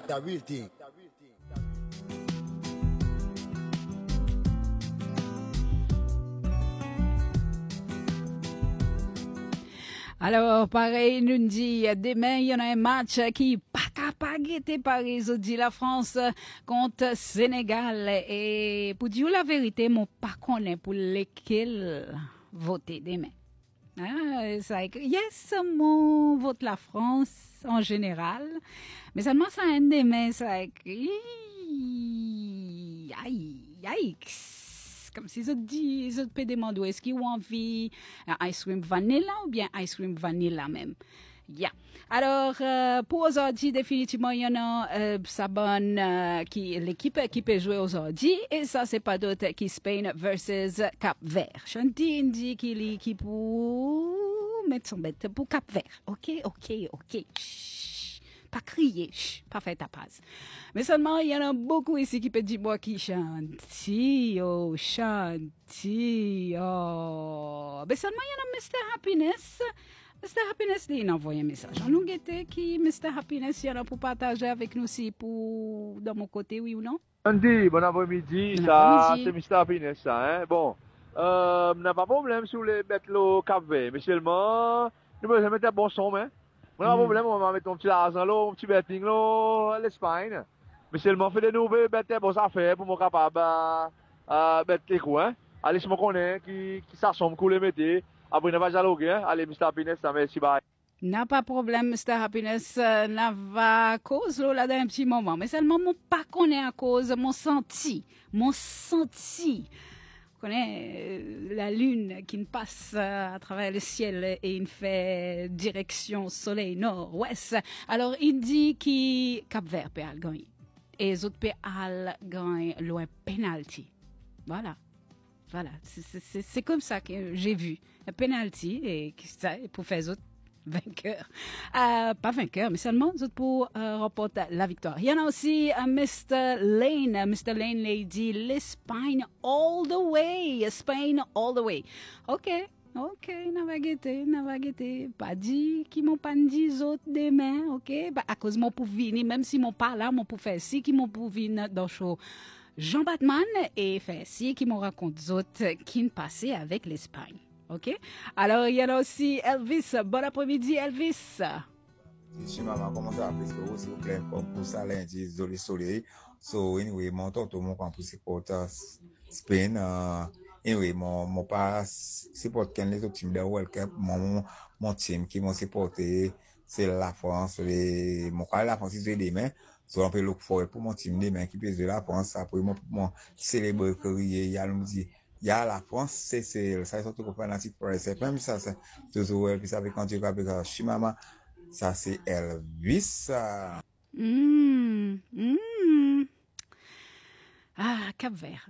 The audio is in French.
The real thing. Alors, pareil, nous dit, demain, il y en a un match qui pas capable de Paris, dit la France contre Sénégal. Et pour dire la vérité, mon pas connaît pour lesquels voter demain. Ah, ça écrit, yes, mon vote la France en général. Mais seulement ça un demain, ça écrit, yikes. Comme si je dis, je peux demander, est-ce qu'ils ont envie ice cream vanilla ou bien ice cream vanilla même? Yeah. Alors, pour aujourd'hui, définitivement, il y en a Sabon, l'équipe qui peut jouer aujourd'hui. Et ça, c'est pas d'autre que Spain versus Cap-Vert. Chanty dit qu'il est qui pour mettre son bête pour Cap-Vert. OK. Chut. Pas crier, chut, pas faire ta passe. Mais seulement, il y en a beaucoup ici qui peuvent dire moi qui chanty, oh. Mais seulement, il y en a Mr. Happiness. Mr. Happiness, il a envoyé un message. On nous guette qui Mr. Happiness, il y en a pour partager avec nous si pour dans mon côté, oui ou non? Andy, bon après-midi, ça, c'est Mr. Happiness, ça, hein. Bon, n'a pas de problème si vous voulez mettre le Cap-Vert, mais seulement, nous pouvons mettre un bon son, hein. On n'a pas de problème, on va mettre un petit argent là, un petit betting là, l'Espagne. Mais seulement, fait des nouvelles, mettre des bonnes affaires pour moi capable, mettre les coups, hein. Allez, si je connais, qui s'assomme, qu'on les mette. Après, on va dialoguer, hein. Allez, Mr. Happiness, ça, merci, bye. N'a pas de problème, Mr. Happiness, n'a pas cause là dans un petit moment. Mais seulement, mon pas connaît à cause, mon senti. Connaît la lune qui passe à travers le ciel et il fait direction soleil nord-ouest. Alors, il dit qu'il Cap-Vert peut gagner. Et les autres peut gagner loin penalty. Voilà. C'est comme ça que j'ai vu. Un penalty et pour faire les autres vainqueurs. Pas vainqueurs, mais seulement pour remporter la victoire. Il y en a aussi Mr. Lane. Mr. Lane l'a dit l'Espagne all the way. Spain all the way. OK, n'a pas guetté. Pas dit qui m'ont pas dit les autres demain, OK? Bah, à cause mon pour venir, même si mon pas là, mon pour faire si, qui m'ont pour venir dans le show Jean Batman et faire si, qui m'ont raconté les autres qui ne passaient avec l'Espagne. OK? Alors, il y en a aussi Elvis. Bon après-midi, Elvis. Si maman commence à appeler s'il vous plaît, pour ça, lundi, soleil. So, anyway, mon tonton, mon camp pour supporter Spain. Anyway, mon pas supporte qu'un les autres teams de World Cup. Mon team qui m'a supporté, c'est la France. Mon cas, la France, ils ont des mains. So, on peut look forward pour mon team des mains qui peut jouer la France. Après, mon célébrer carrière, il y a, dit, il y a la France, c'est ça, surtout qu'on fanatique pour c'est même ça, c'est toujours, puis ça fait quand tu vas avec Chimama, ça c'est Elvis. Ah, Cap-Vert.